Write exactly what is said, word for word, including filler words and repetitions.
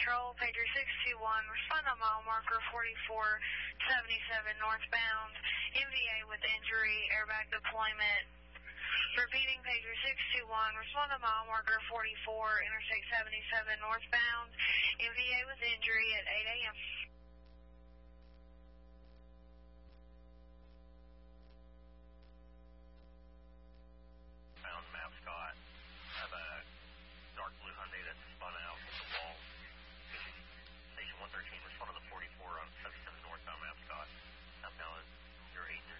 Patrol, pager six two one, respond on mile marker forty-four seventy-seven northbound, M V A with injury, airbag deployment. Repeating, pager six two one, respond on mile marker forty-four, interstate seventy-seven northbound, M V A with injury at eight A M